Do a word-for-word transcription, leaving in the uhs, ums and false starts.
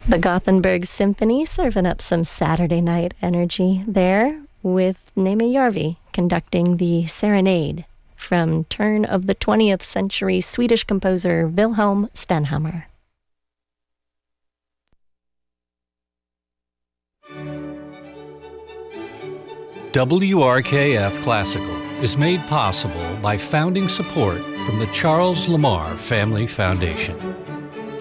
The Gothenburg Symphony serving up some Saturday night energy there with Neme Järvi conducting the Serenade from turn of the twentieth century Swedish composer Wilhelm Stenhammar. W R K F Classical is made possible by founding support from the Charles Lamar Family Foundation.